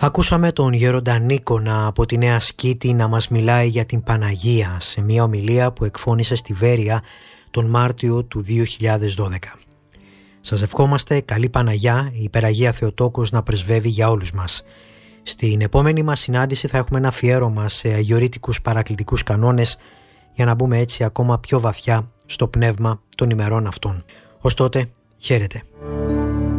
Ακούσαμε τον Γέροντα Νίκονα από τη Νέα Σκήτη να μας μιλάει για την Παναγία σε μια ομιλία που εκφώνησε στη Βέρεια τον Μάρτιο του 2012. Σας ευχόμαστε καλή Παναγιά, η Υπεραγία Θεοτόκος να πρεσβεύει για όλους μας. Στην επόμενη μας συνάντηση θα έχουμε ένα αφιέρωμα σε αγιορείτικους παρακλητικούς κανόνες για να μπούμε έτσι ακόμα πιο βαθιά στο πνεύμα των ημερών αυτών. Ως τότε, χαίρετε.